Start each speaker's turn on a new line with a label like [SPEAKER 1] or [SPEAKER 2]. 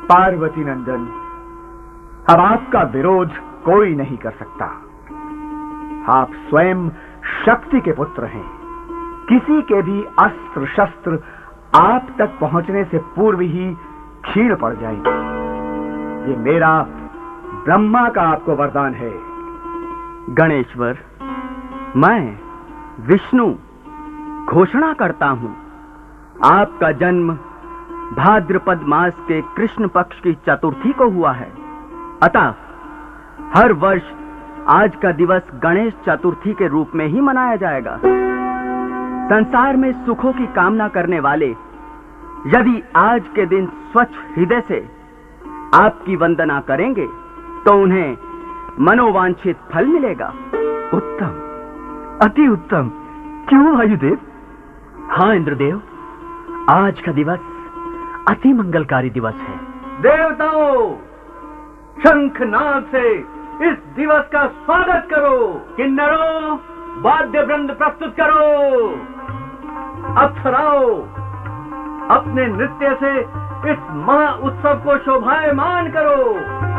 [SPEAKER 1] पार्वती नंदन, अब आपका विरोध कोई नहीं कर सकता। आप स्वयं शक्ति के पुत्र हैं। किसी के भी अस्त्र शस्त्र आप तक पहुंचने से पूर्व ही क्षीण पड़ जाएंगे। ये मेरा ब्रह्मा का आपको वरदान है।
[SPEAKER 2] गणेश्वर, मैं विष्णु घोषणा करता हूं, आपका जन्म भाद्रपद मास के कृष्ण पक्ष की चतुर्थी को हुआ है। अतः हर वर्ष आज का दिवस गणेश चतुर्थी के रूप में ही मनाया जाएगा। संसार में सुखों की कामना करने वाले यदि आज के दिन स्वच्छ हृदय से आपकी वंदना करेंगे तो उन्हें मनोवांछित फल मिलेगा।
[SPEAKER 3] उत्तम, अति उत्तम। क्यों वायुदेव?
[SPEAKER 2] हाँ इंद्रदेव, आज का दिवस अति मंगलकारी दिवस है।
[SPEAKER 4] देवताओं, शंखनाद से इस दिवस का स्वागत करो। किन्नरों, वाद्य वृंद प्रस्तुत करो। अप्सराओं, अपने नृत्य से इस महा उत्सव को शोभायमान करो।